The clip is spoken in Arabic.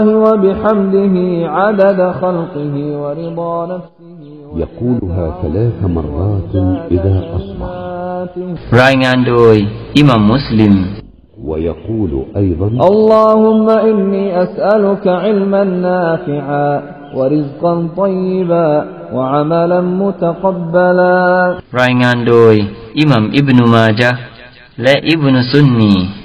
وبحمده عدد خلقه ورضا نفسه يقولها 3 مرات إذا أصبح รายงานโดยอิหม่ามมุสลิม ويقول أيضا اللهم إني أسألك علما نافعا ورزقا طيبا وعملا متقبلا รายงานโดยอิหม่ามอิบนุมาญะห์และอิบนุซุนนี